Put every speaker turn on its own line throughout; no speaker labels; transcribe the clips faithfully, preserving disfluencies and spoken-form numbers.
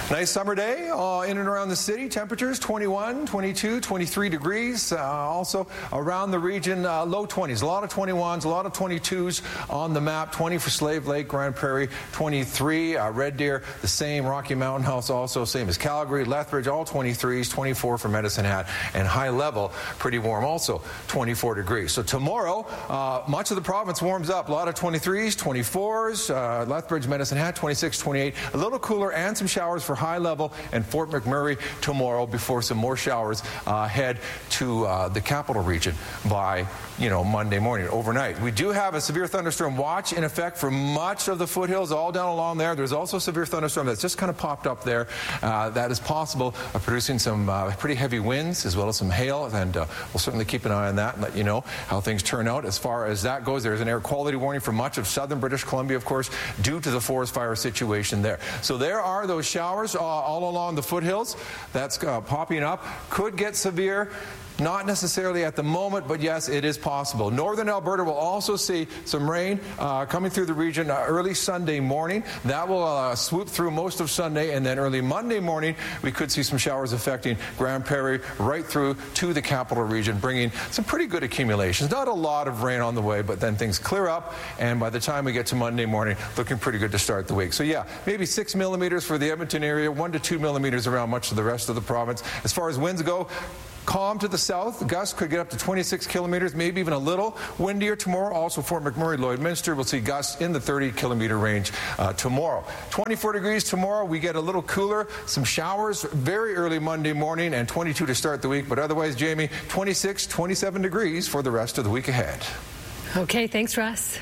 Nice summer day uh, in and around the city. Temperatures twenty-one, twenty-two, twenty-three degrees. Uh, also around the region, uh, low twenties. A lot of twenty-ones, a lot of twenty-twos on the map. twenty for Slave Lake, Grand Prairie, twenty-three. Uh, Red Deer, the same. Rocky Mountain House also, same as Calgary. Lethbridge, all twenty-threes. twenty-four for Medicine Hat. And High Level, pretty warm also, twenty-four degrees. So tomorrow, uh, much of the province warms up. A lot of twenty-threes, twenty-fours. Uh, Lethbridge, Medicine Hat, twenty-six, twenty-eight. A little cooler and some showers for High Level and Fort McMurray tomorrow before some more showers uh, head to uh, the capital region by, you know, Monday morning, overnight. We do have a severe thunderstorm watch in effect for much of the foothills all down along there. There's also a severe thunderstorm that's just kind of popped up there. Uh, that is possible of producing some uh, pretty heavy winds as well as some hail, and uh, we'll certainly keep an eye on that and let you know how things turn out. As far as that goes, there's an air quality warning for much of southern British Columbia, of course, due to the forest fire situation there. So there are those showers uh, all along the foothills. That's uh, popping up. Could get severe. Not necessarily at the moment, but yes, it is possible. Northern Alberta will also see some rain uh, coming through the region uh, early Sunday morning. That will uh, swoop through most of Sunday, and then early Monday morning, we could see some showers affecting Grand Prairie right through to the capital region, bringing some pretty good accumulations. Not a lot of rain on the way, but then things clear up, and by the time we get to Monday morning, looking pretty good to start the week. So yeah, maybe six millimeters for the Edmonton area, one to two millimeters around much of the rest of the province. As far as winds go, calm to the south. Gusts could get up to twenty-six kilometers, maybe even a little windier tomorrow. Also, Fort McMurray, Lloydminster, we'll see gusts in the thirty kilometer range uh, tomorrow. twenty-four degrees tomorrow. We get a little cooler. Some showers very early Monday morning, and twenty-two to start the week. But otherwise, Jamie, twenty-six, twenty-seven degrees for the rest of the week ahead.
Okay, thanks, Russ.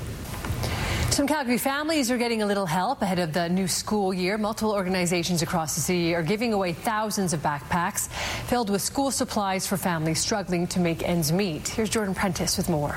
Some Calgary families are getting a little help ahead of the new school year. Multiple organizations across the city are giving away thousands of backpacks filled with school supplies for families struggling to make ends meet. Here's Jordan Prentice with more.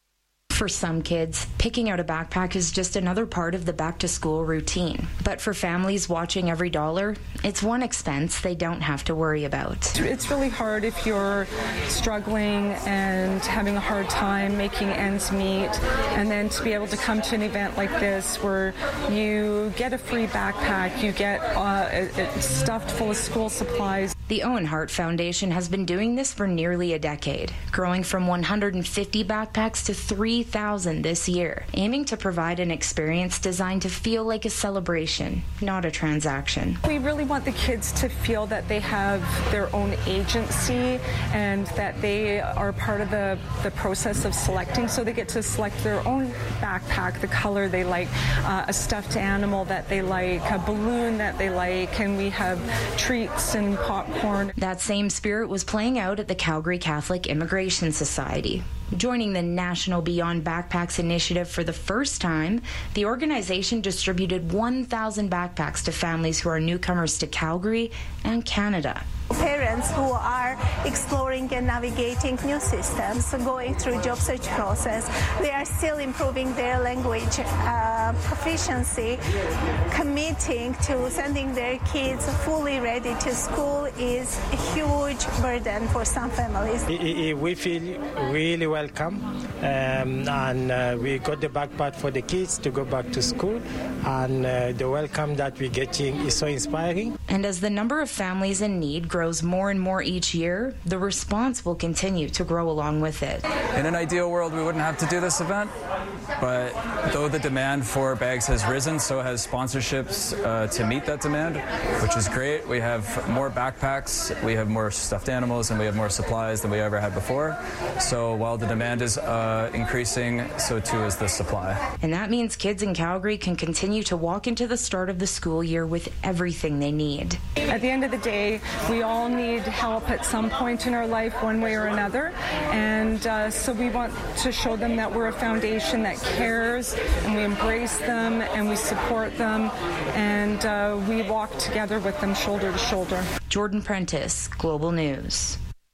For some kids, picking out a backpack is just another part of the back-to-school routine. But for families watching every dollar, it's one expense they don't have to worry about.
It's really hard if you're struggling and having a hard time making ends meet, and then to be able to come to an event like this where you get a free backpack, you get uh, it, it stuffed full of school supplies.
The Owen Hart Foundation has been doing this for nearly a decade, growing from one hundred fifty backpacks to three thousand this year, aiming to provide an experience designed to feel like a celebration, not a transaction.
We really want the kids to feel that they have their own agency and that they are part of the, the process of selecting, so they get to select their own backpack, the color they like, uh, a stuffed animal that they like, a balloon that they like, and we have treats and popcorn.
That same spirit was playing out at the Calgary Catholic Immigration Society. Joining the National Beyond Backpacks initiative for the first time, the organization distributed one thousand backpacks to families who are newcomers to Calgary and Canada.
Parents who are exploring and navigating new systems, going through job search process, they are still improving their language uh, proficiency. Committing to sending their kids fully ready to school is a huge burden for some families.
We feel really welcome, um, and uh, we got the backpack for the kids to go back to school, and uh, the welcome that we're getting is so inspiring.
And as the number of families in need grows more and more each year, the response will continue to grow along with it.
In an ideal world, we wouldn't have to do this event, but though the demand for bags has risen, so has sponsorships uh, to meet that demand, which is great. We have more backpacks, we have more stuffed animals, and we have more supplies than we ever had before. So while the demand is uh, increasing, so too is the supply.
And that means kids in Calgary can continue to walk into the start of the school year with everything they need.
At the end of the day, we all need help at some point in our life, one way or another, and uh, so we want to show them that we're a foundation that cares, and we embrace them, and we support them, and uh, we walk together with them shoulder to shoulder.
Jordan Prentice, Global News.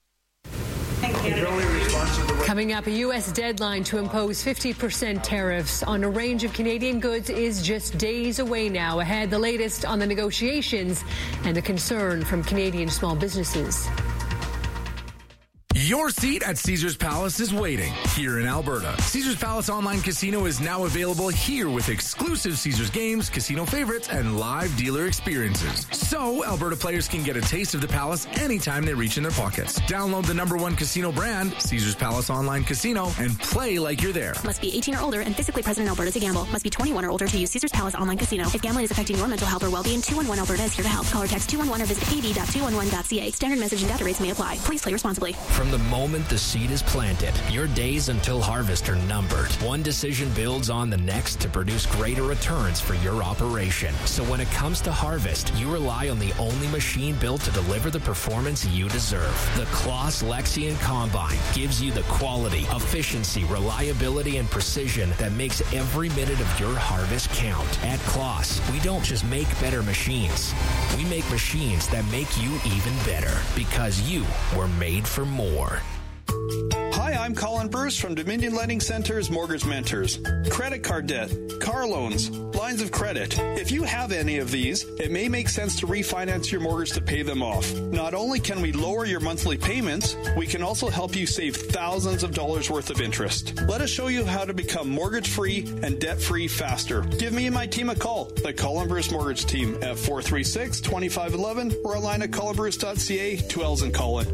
Coming up, a U S deadline to impose fifty percent tariffs on a range of Canadian goods is just days away now. Ahead, the latest on the negotiations and the concern from Canadian small businesses.
Your seat at Caesars Palace is waiting here in Alberta. Caesars Palace Online Casino is now available here with exclusive Caesars games, casino favorites, and live dealer experiences. So Alberta players can get a taste of the Palace anytime they reach in their pockets. Download the number one casino brand, Caesars Palace Online Casino, and play like you're there.
Must be eighteen or older and physically present in Alberta to gamble. Must be twenty-one or older to use Caesars Palace Online Casino. If gambling is affecting your mental health or well-being, two one one Alberta is here to help. Call or text two one one or visit k d dot two one one dot c a. Standard message and data rates may apply. Please play responsibly.
From the moment the seed is planted, your days until harvest are numbered. One decision builds on the next to produce greater returns for your operation. So when it comes to harvest, you rely on the only machine built to deliver the performance you deserve. The Claas Lexion Combine gives you the quality, efficiency, reliability, and precision that makes every minute of your harvest count. At Claas, we don't just make better machines. We make machines that make you even better because you were made for more.
Hi, I'm Colin Bruce from Dominion Lending Center's Mortgage Mentors. Credit card debt, car loans, lines of credit. If you have any of these, it may make sense to refinance your mortgage to pay them off. Not only can we lower your monthly payments, we can also help you save thousands of dollars worth of interest. Let us show you how to become mortgage-free and debt-free faster. Give me and my team a call, the Colin Bruce Mortgage Team, at four three six, two five one one or online at colin bruce dot c a. Two L's in Colin.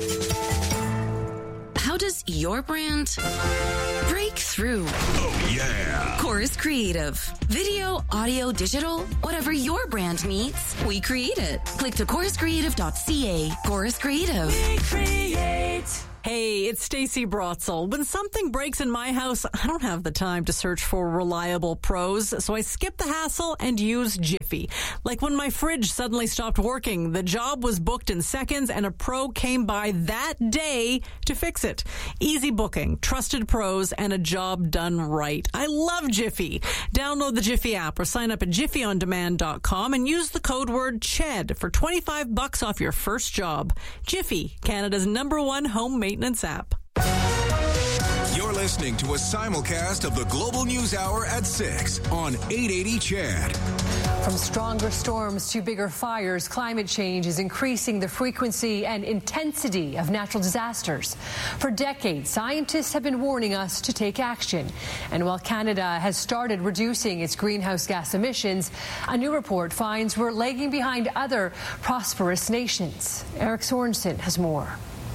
How does your brand break through?
Oh, yeah.
Chorus Creative. Video, audio, digital, whatever your brand needs, we create it. Click to chorus creative dot c a. Chorus Creative.
We create. Hey, it's Stacey Brotzel. When something breaks in my house, I don't have the time to search for reliable pros, so I skip the hassle and use Jiffy. Like when my fridge suddenly stopped working, the job was booked in seconds and a pro came by that day to fix it. Easy booking, trusted pros, and a job done right. I love Jiffy. Download the Jiffy app or sign up at jiffy on demand dot com and use the code word CHED for twenty-five bucks off your first job. Jiffy, Canada's number one home maintenance app.
You're listening to a simulcast of the Global News Hour at six on eight eighty C H E D.
From stronger storms to bigger fires, climate change is increasing the frequency and intensity of natural disasters. For decades, scientists have been warning us to take action. And while Canada has started reducing its greenhouse gas emissions, a new report finds we're lagging behind other prosperous nations. Eric Sorensen has more.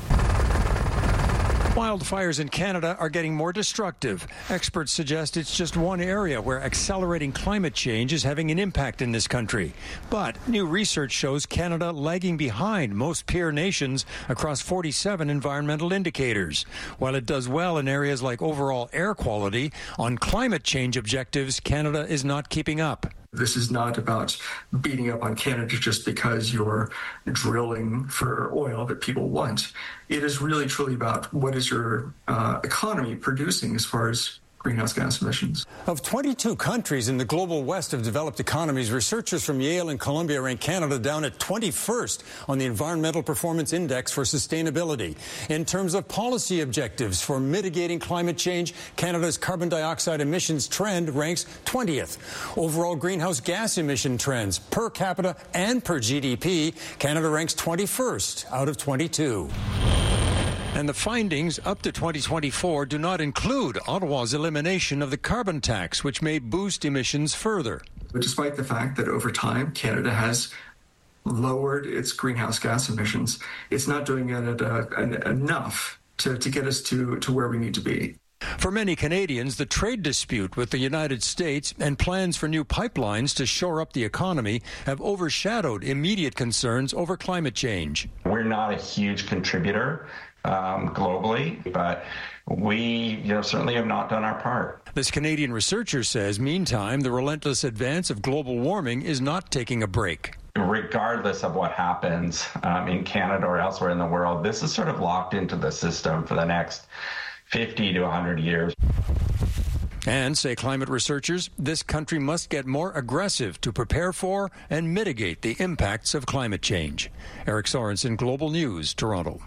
Wildfires in Canada are getting more destructive. Experts suggest it's just one area where accelerating climate change is having an impact in this country. But new research shows Canada lagging behind most peer nations across forty-seven environmental indicators. While it does well in areas like overall air quality, on climate change objectives, Canada is not keeping up.
This is not about beating up on Canada just because you're drilling for oil that people want. It is really truly about what is your uh, economy producing as far as greenhouse gas emissions.
Of twenty-two countries in the global west of developed economies, researchers from Yale and Columbia rank Canada down at twenty-first on the Environmental Performance Index for Sustainability. In terms of policy objectives for mitigating climate change, Canada's carbon dioxide emissions trend ranks twentieth. Overall greenhouse gas emission trends per capita and per G D P, Canada ranks twenty-first out of twenty-two.
And the findings up to twenty twenty-four do not include Ottawa's elimination of the carbon tax, which may boost emissions further.
But despite the fact that over time Canada has lowered its greenhouse gas emissions, it's not doing it uh, enough to, to get us to, to where we need to be.
For many Canadians, the trade dispute with the United States and plans for new pipelines to shore up the economy have overshadowed immediate concerns over climate change.
We're not a huge contributor um, globally, but we you know, certainly have not done our part.
This Canadian researcher says, meantime, the relentless advance of global warming is not taking a break.
Regardless of what happens um, in Canada or elsewhere in the world, this is sort of locked into the system for the next fifty to one hundred years.
And, say climate researchers, this country must get more aggressive to prepare for and mitigate the impacts of climate change. Eric Sorensen, Global News, Toronto.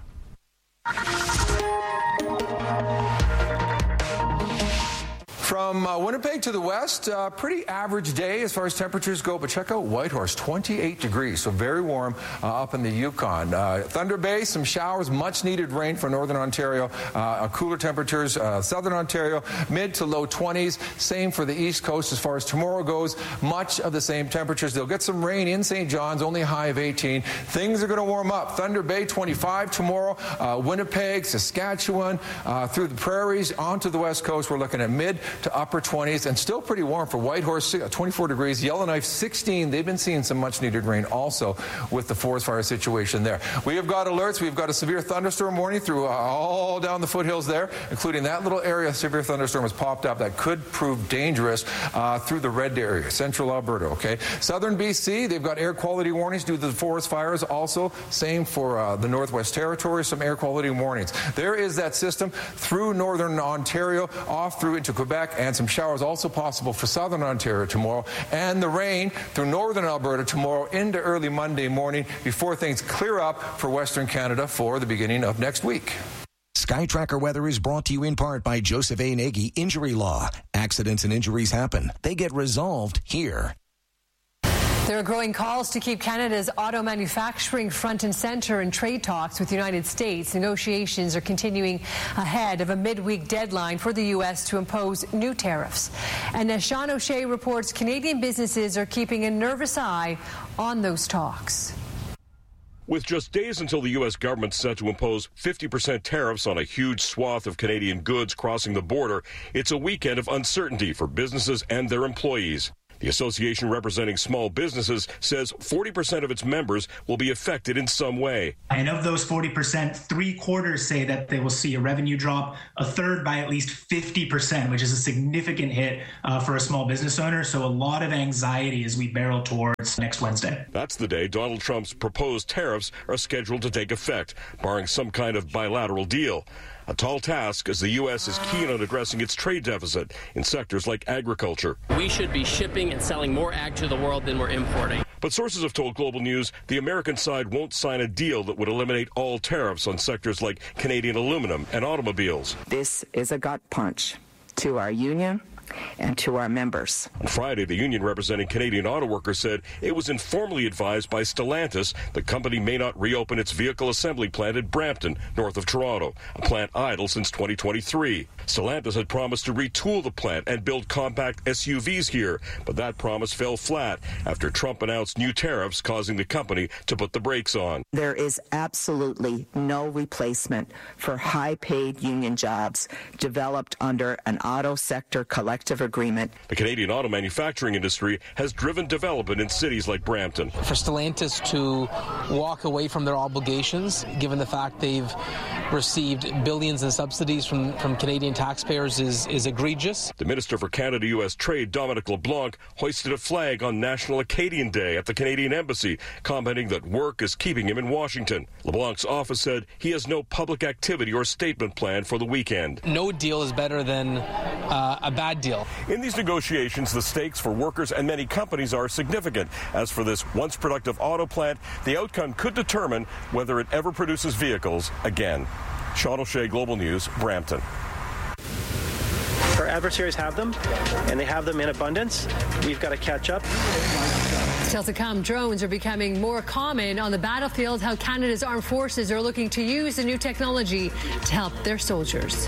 From uh, Winnipeg to the west, uh, pretty average day as far as temperatures go, but check out Whitehorse, twenty-eight degrees, so very warm uh, up in the Yukon. Uh, Thunder Bay, some showers, much needed rain for northern Ontario. Uh, cooler temperatures, uh, southern Ontario, mid to low twenties. Same for the east coast as far as tomorrow goes. Much of the same temperatures. They'll get some rain in Saint John's, only a high of eighteen. Things are going to warm up. Thunder Bay, twenty-five tomorrow. Uh, Winnipeg, Saskatchewan, uh, through the prairies, onto the west coast. We're looking at mid to upper twenties, and still pretty warm for Whitehorse, twenty-four degrees. Yellowknife, sixteen. They've been seeing some much-needed rain also with the forest fire situation there. We have got alerts. We've got a severe thunderstorm warning through uh, all down the foothills there, including that little area. Severe thunderstorm has popped up that could prove dangerous uh, through the red area, central Alberta, okay? Southern B C, they've got air quality warnings due to the forest fires. Also, same for uh, the Northwest Territories, some air quality warnings. There is that system through northern Ontario, off through into Quebec, and some showers also possible for southern Ontario tomorrow. And the rain through northern Alberta tomorrow into early Monday morning before things clear up for Western Canada for the beginning of next week.
SkyTracker Weather is brought to you in part by Joseph A. Nagy Injury Law. Accidents and injuries happen. They get resolved here.
There are growing calls to keep Canada's auto manufacturing front and center in trade talks with the United States. Negotiations are continuing ahead of a midweek deadline for the U S to impose new tariffs. And as Sean O'Shea reports, Canadian businesses are keeping a nervous eye on those talks.
With just days until the U S government's set to impose fifty percent tariffs on a huge swath of Canadian goods crossing the border, it's a weekend of uncertainty for businesses and their employees. The association representing small businesses says forty percent of its members will be affected in some way.
And of those forty percent, three quarters say that they will see a revenue drop, a third by at least fifty percent, which is a significant hit uh, for a small business owner. So a lot of anxiety as we barrel towards next Wednesday.
That's the day Donald Trump's proposed tariffs are scheduled to take effect, barring some kind of bilateral deal. A tall task as the U S is keen on addressing its trade deficit in sectors like agriculture.
We should be shipping and selling more ag to the world than we're importing.
But sources have told Global News the American side won't sign a deal that would eliminate all tariffs on sectors like Canadian aluminum and automobiles.
This is a gut punch to our union and to our members.
On Friday, the union representing Canadian auto workers said it was informally advised by Stellantis the company may not reopen its vehicle assembly plant at Brampton, north of Toronto, a plant idle since twenty twenty-three. Stellantis had promised to retool the plant and build compact S U Vs here, but that promise fell flat after Trump announced new tariffs, causing the company to put the brakes on.
There is absolutely no replacement for high-paid union jobs developed under an auto sector collective agreement.
The Canadian auto manufacturing industry has driven development in cities like Brampton.
For Stellantis to walk away from their obligations, given the fact they've received billions in subsidies from, from Canadian taxpayers, is, is egregious.
The Minister for Canada-U S Trade, Dominic LeBlanc, hoisted a flag on National Acadian Day at the Canadian Embassy, commenting that work is keeping him in Washington. LeBlanc's office said he has no public activity or statement planned for the weekend.
No deal is better than uh, a bad deal.
In these negotiations, the stakes for workers and many companies are significant. As for this once productive auto plant, the outcome could determine whether it ever produces vehicles again. Sean O'Shea, Global News, Brampton.
Our adversaries have them, and they have them in abundance. We've got to catch up.
Still to come, drones are becoming more common on the battlefield. How Canada's armed forces are looking to use the new technology to help their soldiers.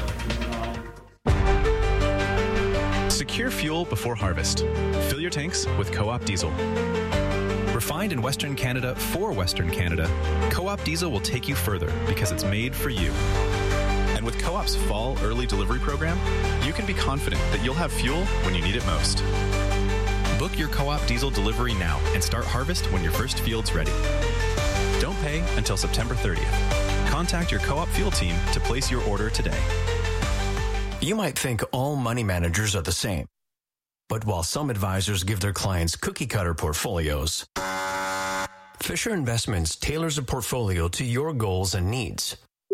Secure fuel before harvest. Fill your tanks with Co-op Diesel. Refined in Western Canada for Western Canada, Co-op Diesel will take you further because it's made for you. And with Co-op's fall early delivery program, you can be confident that you'll have fuel when you need it most. Book your Co-op Diesel delivery now and start harvest when your first field's ready. Don't pay until September thirtieth. Contact your Co-op fuel team to place your order today.
You might think all money managers are the same. But while some advisors give their clients cookie-cutter portfolios, Fisher Investments tailors a portfolio to your goals and needs.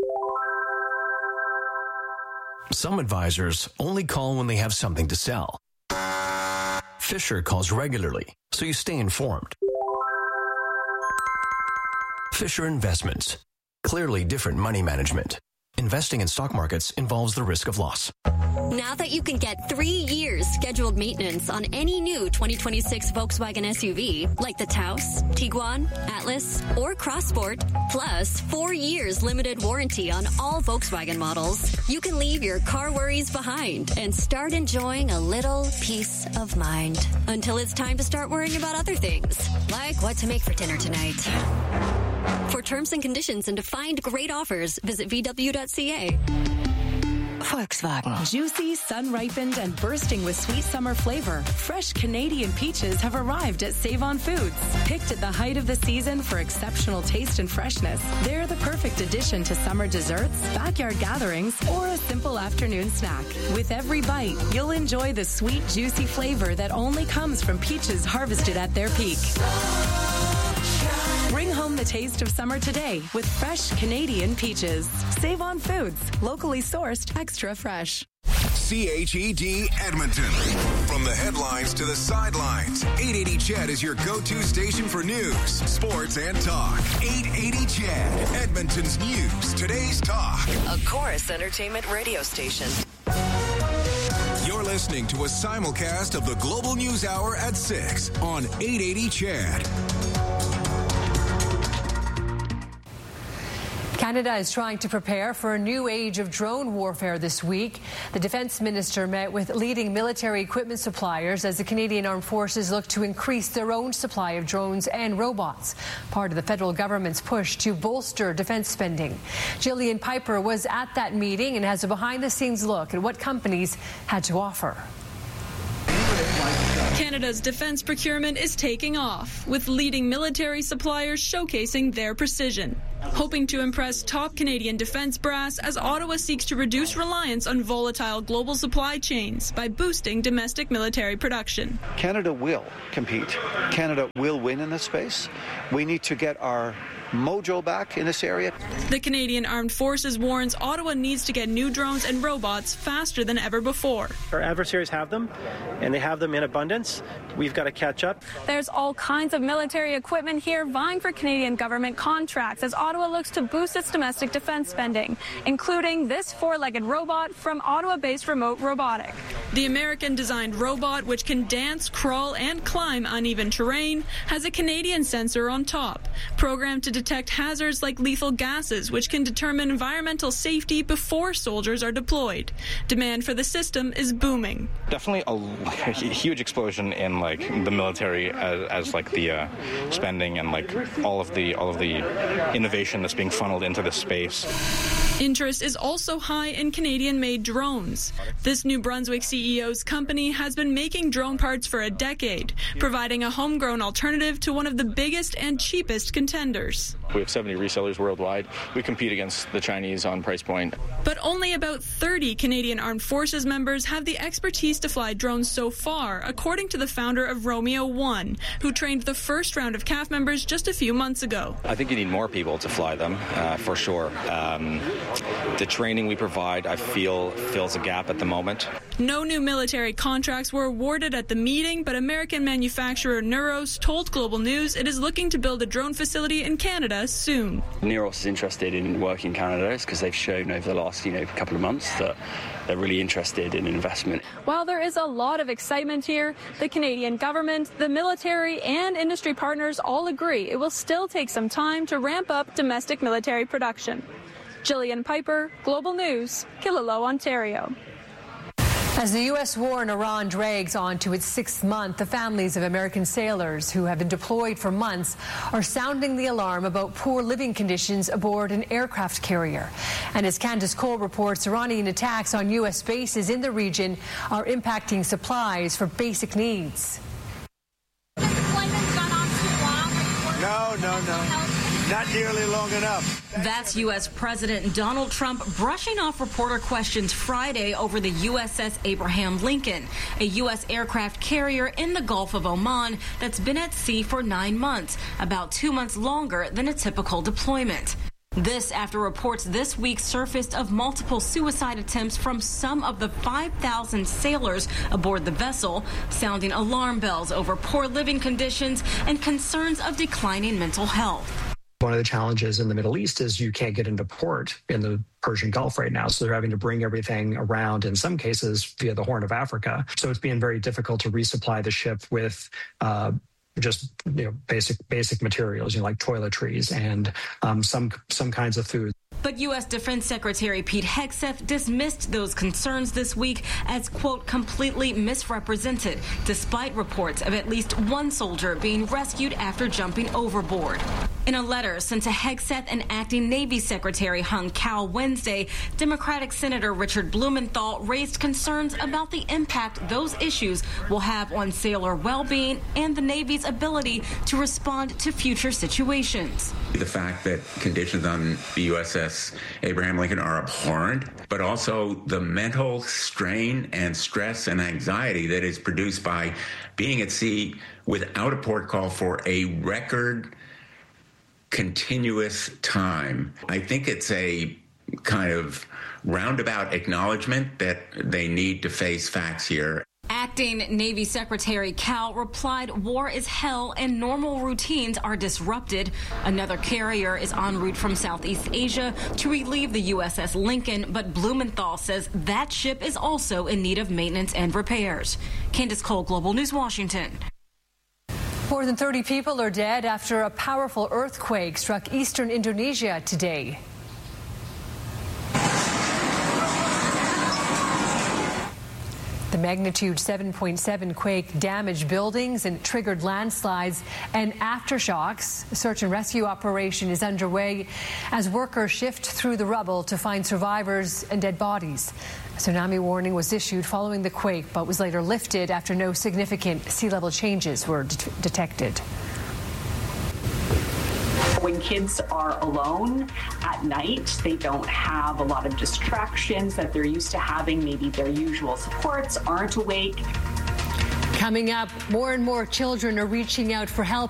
Some advisors only call when they have something to sell. Fisher calls regularly, so you stay informed. Fisher Investments. Clearly different money management. Investing in stock markets involves the risk of loss.
Now that you can get three years scheduled maintenance on any new twenty twenty-six Volkswagen S U V, like the Taos, Tiguan, Atlas, or Crossport, plus four years limited warranty on all Volkswagen models, you can leave your car worries behind and start enjoying a little peace of mind until it's time to start worrying about other things, like what to make for dinner tonight. For terms and conditions and to find great offers, visit V W dot C A.
Volkswagen. Juicy, sun-ripened, and bursting with sweet summer flavor, fresh Canadian peaches have arrived at Save-On Foods. Picked at the height of the season for exceptional taste and freshness, they're the perfect addition to summer desserts, backyard gatherings, or a simple afternoon snack. With every bite, you'll enjoy the sweet, juicy flavor that only comes from peaches harvested at their peak. Bring home the taste of summer today with fresh Canadian peaches. Save on Foods, locally sourced, extra fresh.
C H E D Edmonton. From the headlines to the sidelines, eight eighty C H E D is your go-to station for news, sports, and talk. eight eighty C H E D, Edmonton's news, today's talk.
A Chorus Entertainment radio station.
You're listening to a simulcast of the Global News Hour at six on eight eighty C H E D.
Canada is trying to prepare for a new age of drone warfare this week. The defense minister met with leading military equipment suppliers as the Canadian Armed Forces look to increase their own supply of drones and robots, part of the federal government's push to bolster defense spending. Jillian Piper was at that meeting and has a behind-the-scenes look at what companies had to offer.
Canada's defense procurement is taking off, with leading military suppliers showcasing their precision, hoping to impress top Canadian defense brass as Ottawa seeks to reduce reliance on volatile global supply chains by boosting domestic military production.
Canada will compete. Canada will win in this space. We need to get our mojo back in this area.
The Canadian Armed Forces warns Ottawa needs to get new drones and robots faster than ever before.
Our adversaries have them, and they have them in abundance. We've got to catch up.
There's all kinds of military equipment here vying for Canadian government contracts as Ottawa looks to boost its domestic defense spending, including this four-legged robot from Ottawa-based Remote Robotic.
The American-designed robot, which can dance, crawl, and climb uneven terrain, has a Canadian sensor on top, programmed to detect hazards like lethal gases, which can determine environmental safety before soldiers are deployed. Demand for the system is booming.
Definitely a, like, a huge explosion in like the military as, as like the uh, spending and like all of the all of the innovation that's being funneled into this space.
Interest is also high in Canadian-made drones. This New Brunswick C E O's company has been making drone parts for a decade, providing a homegrown alternative to one of the biggest and cheapest contenders.
We have seventy resellers worldwide. We compete against the Chinese on price point.
But only about thirty Canadian Armed Forces members have the expertise to fly drones so far, according to the founder of Romeo One, who trained the first round of C A F members just a few months ago.
I think you need more people to fly them, uh, for sure. Um, the training we provide, I feel, fills a gap at the moment.
No new military contracts were awarded at the meeting, but American manufacturer Neuros told Global News it is looking to build a drone facility in Canada soon.
Neuros is interested in work in Canada because they've shown over the last you know couple of months that they're really interested in investment.
While there is a lot of excitement here, the Canadian government, the military, and industry partners all agree it will still take some time to ramp up domestic military production. Jillian Piper, Global News, Killaloe, Ontario.
As the U S war in Iran drags on to its sixth month, the families of American sailors who have been deployed for months are sounding the alarm about poor living conditions aboard an aircraft carrier. And as Candace Cole reports, Iranian attacks on U S bases in the region are impacting supplies for basic needs.
No, no, no. Not nearly long enough.
That's U S President Donald Trump brushing off reporter questions Friday over the U S S Abraham Lincoln, a U S aircraft carrier in the Gulf of Oman that's been at sea for nine months, about two months longer than a typical deployment. This after reports this week surfaced of multiple suicide attempts from some of the five thousand sailors aboard the vessel, sounding alarm bells over poor living conditions and concerns of declining mental health.
One of the challenges in the Middle East is you can't get into port in the Persian Gulf right now. So they're having to bring everything around, in some cases, via the Horn of Africa. So it's being very difficult to resupply the ship with uh, just you know basic basic materials, you know, like toiletries and um, some some kinds of food.
But U S Defense Secretary Pete Hegseth dismissed those concerns this week as, quote, completely misrepresented, despite reports of at least one soldier being rescued after jumping overboard. In a letter sent to Hegseth and Acting Navy Secretary Hung Cao Wednesday, Democratic Senator Richard Blumenthal raised concerns about the impact those issues will have on sailor well-being and the Navy's ability to respond to future situations.
The fact that conditions on the U S S Abraham Lincoln are abhorrent, but also the mental strain and stress and anxiety that is produced by being at sea without a port call for a record continuous time. I think it's a kind of roundabout acknowledgement that they need to face facts here.
Acting Navy Secretary Cao replied, war is hell and normal routines are disrupted. Another carrier is en route from Southeast Asia to relieve the U S S Lincoln, but Blumenthal says that ship is also in need of maintenance and repairs. Candace Cole, Global News, Washington.
More than thirty people are dead after a powerful earthquake struck eastern Indonesia today. The magnitude seven point seven quake damaged buildings and triggered landslides and aftershocks. A search and rescue operation is underway as workers shift through the rubble to find survivors and dead bodies. A tsunami warning was issued following the quake, but was later lifted after no significant sea level changes were det- detected.
When kids are alone at night, they don't have a lot of distractions that they're used to having. Maybe their usual supports aren't awake.
Coming up, more and more children are reaching out for help